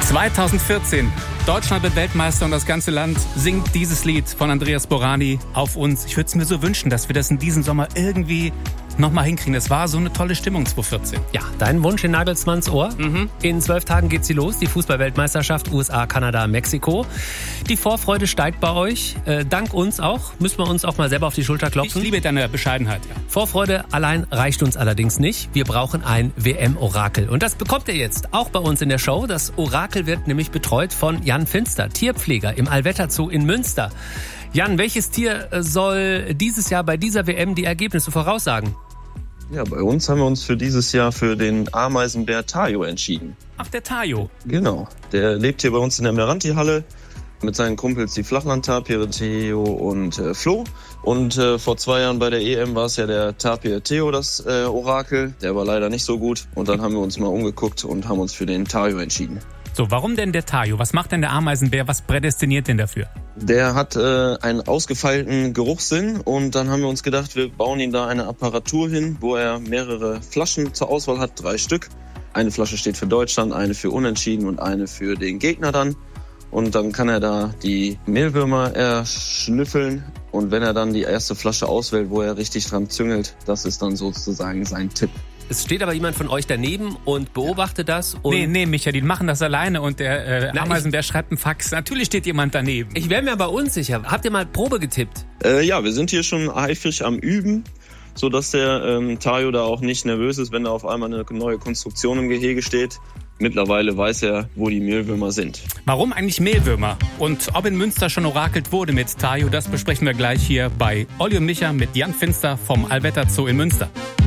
2014. Deutschland wird Weltmeister und das ganze Land singt dieses Lied von Andreas Borani auf uns. Ich würde es mir so wünschen, dass wir das in diesem Sommer irgendwie nochmal hinkriegen. Das war so eine tolle Stimmung 2014. Ja, dein Wunsch in Nagelsmanns Ohr. In 12 Tagen geht sie los, die Fußball-Weltmeisterschaft USA, Kanada, Mexiko. Die Vorfreude steigt bei euch. Dank uns auch. Müssen wir uns auch mal selber auf die Schulter klopfen. Ich liebe deine Bescheidenheit, ja. Vorfreude allein reicht uns allerdings nicht. Wir brauchen ein WM-Orakel. Und das bekommt ihr jetzt auch bei uns in der Show. Das Orakel wird nämlich betreut von Jan Finster, Tierpfleger im Allwetter Zoo in Münster. Jan, welches Tier soll dieses Jahr bei dieser WM die Ergebnisse voraussagen? Ja, bei uns haben wir uns für dieses Jahr für den Ameisenbär Tayo entschieden. Ach, der Tayo. Genau. Der lebt hier bei uns in der Meranti-Halle mit seinen Kumpels, die Flachlandtapire Theo und Flo. Und vor 2 Jahren bei der EM war es ja der Tapir Theo, das Orakel. Der war leider nicht so gut. Und dann haben wir uns mal umgeguckt und haben uns für den Tayo entschieden. So, warum denn der Tayo? Was macht denn der Ameisenbär? Was prädestiniert denn dafür? Der hat einen ausgefeilten Geruchssinn und dann haben wir uns gedacht, wir bauen ihm da eine Apparatur hin, wo er mehrere Flaschen zur Auswahl hat, 3 Stück. Eine Flasche steht für Deutschland, eine für Unentschieden und eine für den Gegner dann. Und dann kann er da die Mehlwürmer erschnüffeln und wenn er dann die erste Flasche auswählt, wo er richtig dran züngelt, das ist dann sozusagen sein Tipp. Es steht aber jemand von euch daneben und beobachtet das. Und Nee, Micha, die machen das alleine und der Ameisenbär schreibt einen Fax. Natürlich steht jemand daneben. Ich wäre mir aber unsicher. Habt ihr mal Probe getippt? Ja, wir sind hier schon eifrig am Üben, sodass der Tayo da auch nicht nervös ist, wenn da auf einmal eine neue Konstruktion im Gehege steht. Mittlerweile weiß er, wo die Mehlwürmer sind. Warum eigentlich Mehlwürmer? Und ob in Münster schon orakelt wurde mit Tayo, das besprechen wir gleich hier bei Olli und Micha mit Jan Finster vom Allwetter Zoo in Münster.